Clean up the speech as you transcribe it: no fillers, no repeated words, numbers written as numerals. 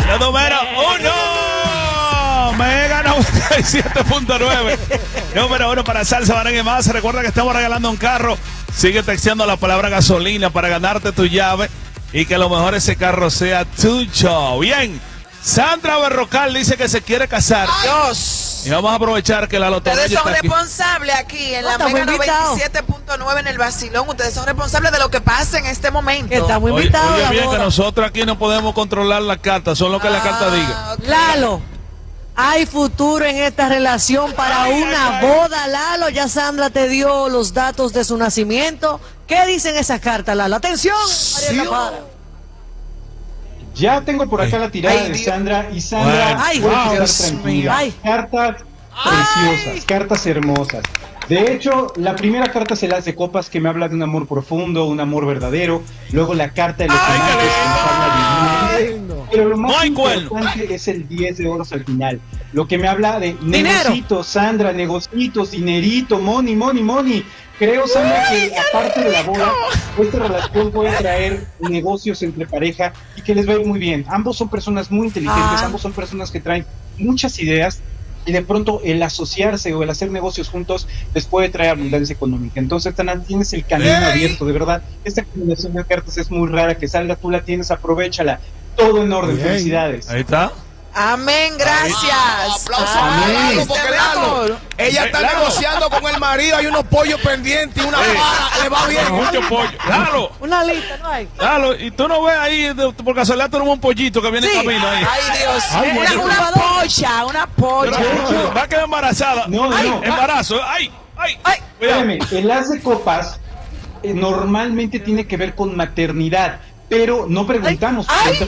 La número 1. Mega 97.9. Número 1 para Salsa Merengue Más. Recuerda que estamos regalando un carro. Sigue texteando la palabra gasolina para ganarte tu llave y que lo mejor ese carro sea tuyo. Bien. Sandra Berrocal dice que se quiere casar. Dios. Y vamos a aprovechar que la lotería Ustedes son está aquí. responsables aquí en la Mega 97.9 en el Vacilón. Ustedes son responsables de lo que pasa en este momento. Estamos Oye, invitados. oye a la bien, boda. que nosotros aquí no podemos controlar la carta, son lo que la carta diga. Okay. Lalo, hay futuro en esta relación para una boda, Lalo. Ya Sandra te dio los datos de su nacimiento. ¿Qué dicen esas cartas, Lalo? Atención, María Campana. Ya tengo por acá la tirada Ay, de Dios. Sandra y Sandra Ay, puede quedar Dios tranquila. mío. Cartas preciosas, cartas hermosas. De hecho, la primera carta es el As de Copas, que me habla de un amor profundo, un amor verdadero. Luego la carta de los amantes, que nos habla de dinero. Pero lo más importante es el 10 de oros al final. Lo que me habla de negocitos, Sandra, negocitos, dinerito, money, money, money. Creo, Sandra, que aparte de la boda, esta relación puede traer negocios entre pareja y que les va a ir muy bien. Ambos son personas muy inteligentes, ambos son personas que traen muchas ideas y de pronto el asociarse o el hacer negocios juntos les puede traer abundancia económica. Entonces, Tana, tienes el camino abierto, de verdad. Esta combinación de cartas es muy rara, que salga, tú la tienes, aprovechala. Todo en orden, felicidades. Ahí está. Amén, gracias. Aplausos para Lalo, porque Lalo, ella está negociando con el marido, hay unos pollos pendientes y una vara, le va bien. Mucho pollo. Lalo, Una lista, ¿no hay? Lalo, y tú no ves ahí, por casualidad tenemos un pollito que viene en camino ahí. Ay, Dios. Ay, Una polla, una polla. Pero, va a quedar embarazada. No. Embarazo. Ay. Cuidado. Espérame, el As de Copas normalmente tiene que ver con maternidad, pero no preguntamos. Ay.